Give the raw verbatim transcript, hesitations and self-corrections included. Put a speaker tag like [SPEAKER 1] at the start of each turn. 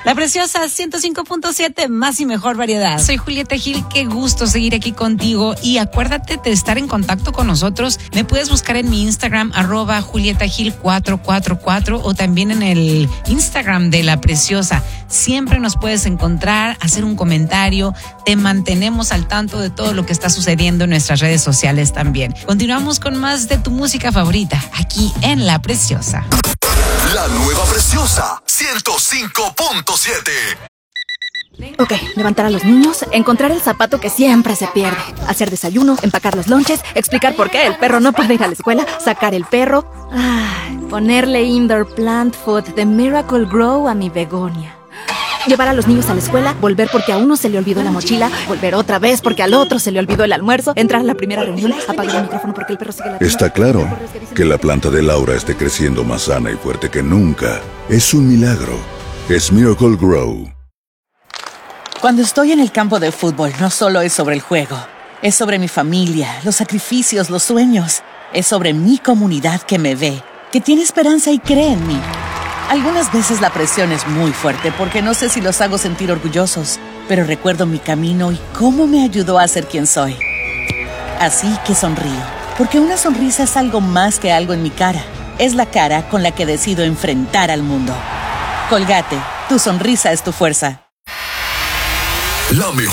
[SPEAKER 1] La Preciosa ciento cinco punto siete, más y mejor variedad.
[SPEAKER 2] Soy Julieta Gil, qué gusto seguir aquí contigo y acuérdate de estar en contacto con nosotros. Me puedes buscar en mi Instagram, arroba Julieta Gil cuatro cuatro cuatro, o también en el Instagram de La Preciosa. Siempre nos puedes encontrar, hacer un comentario, te mantenemos al tanto de todo lo que está sucediendo en nuestras redes sociales también. Continuamos con más de tu música favorita, aquí en La Preciosa.
[SPEAKER 3] La nueva Preciosa ciento cinco punto siete.
[SPEAKER 4] Ok, levantar a los niños, encontrar el zapato que siempre se pierde, hacer desayuno, empacar los lonches, explicar por qué el perro no puede ir a la escuela, sacar el perro, ay, ponerle indoor plant food de Miracle Grow a mi begonia. Llevar a los niños a la escuela, volver porque a uno se le olvidó la mochila, volver otra vez porque al otro se le olvidó el almuerzo, entrar a la primera reunión, apagar el micrófono porque el perro sigue la...
[SPEAKER 5] Está claro que la planta de Laura esté creciendo más sana y fuerte que nunca. Es un milagro. Es Miracle Grow.
[SPEAKER 6] Cuando estoy en el campo de fútbol, no solo es sobre el juego. Es sobre mi familia, los sacrificios, los sueños. Es sobre mi comunidad que me ve, que tiene esperanza y cree en mí. Algunas veces la presión es muy fuerte porque no sé si los hago sentir orgullosos, pero recuerdo mi camino y cómo me ayudó a ser quien soy. Así que sonrío, porque una sonrisa es algo más que algo en mi cara. Es la cara con la que decido enfrentar al mundo. Colgate, tu sonrisa es tu fuerza.
[SPEAKER 3] La mejor